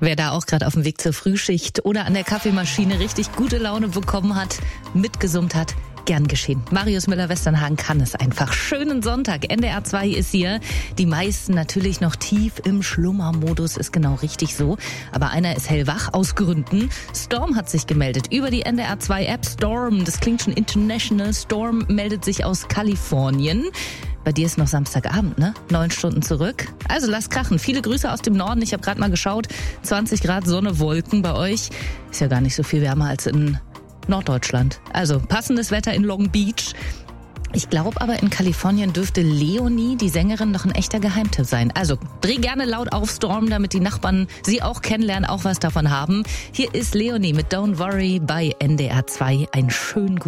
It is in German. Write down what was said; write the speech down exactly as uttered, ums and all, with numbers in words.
Wer da auch gerade auf dem Weg zur Frühschicht oder an der Kaffeemaschine richtig gute Laune bekommen hat, mitgesummt hat, gern geschehen. Marius Müller-Westernhagen kann es einfach. Schönen Sonntag. N D R zwei ist hier. Die meisten natürlich noch tief im Schlummermodus, ist genau richtig so. Aber einer ist hellwach aus Gründen. Storm hat sich gemeldet über die N D R zwei App. Storm, das klingt schon international. Storm meldet sich aus Kalifornien. Bei dir ist noch Samstagabend, ne? Neun Stunden zurück. Also lass krachen. Viele Grüße aus dem Norden. Ich habe gerade mal geschaut. zwanzig Grad Sonne, Wolken bei euch. Ist ja gar nicht so viel wärmer als in Norddeutschland. Also passendes Wetter in Long Beach. Ich glaube aber, in Kalifornien dürfte Leonie, die Sängerin, noch ein echter Geheimtipp sein. Also dreh gerne laut auf Storm, damit die Nachbarn sie auch kennenlernen, auch was davon haben. Hier ist Leonie mit Don't Worry bei N D R zwei. Ein schön